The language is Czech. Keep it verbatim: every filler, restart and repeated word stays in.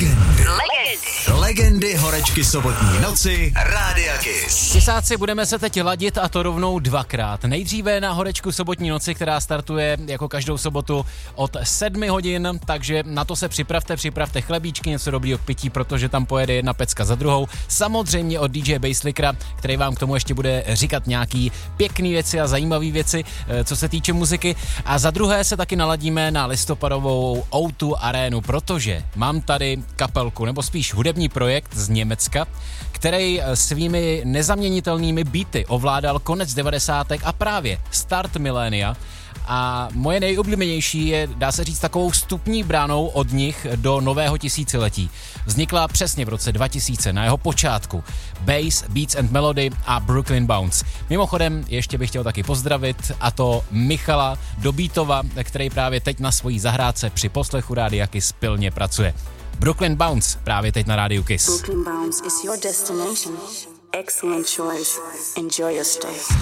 Legendy. Legendy. Legendy horečky sobotní noci Rádia Kiss. Kisáci, budeme se teď ladit a to rovnou dvakrát. Nejdříve na horečku sobotní noci, která startuje jako každou sobotu od sedmi hodin, takže na to se připravte, připravte chlebíčky, něco dobrýho k pití, protože tam pojede jedna pecka za druhou. Samozřejmě od dý džej Basslickera, který vám k tomu ještě bude říkat nějaký pěkný věci a zajímavé věci, co se týče muziky. A za druhé se taky naladíme na listopadovou ó dva arénu, protože mám tady kapelku, nebo spíš hudební projekt z Německa, který svými nezaměnitelnými beaty ovládal konec devadesátek a právě start milénia. A moje nejoblíbenější je, dá se říct, takovou vstupní bránou od nich do nového tisíciletí. Vznikla přesně v roce dva tisíce, na jeho počátku. Bass, Beats and Melody a Brooklyn Bounce. Mimochodem, ještě bych chtěl taky pozdravit, a to Michala Dobítova, který právě teď na svojí zahrádce při poslechu Rádia Kiss pilně pracuje. Brooklyn Bounce právě teď na Rádiu Kiss. Brooklyn Bounce is your destination. Excellent choice. Enjoy your stay.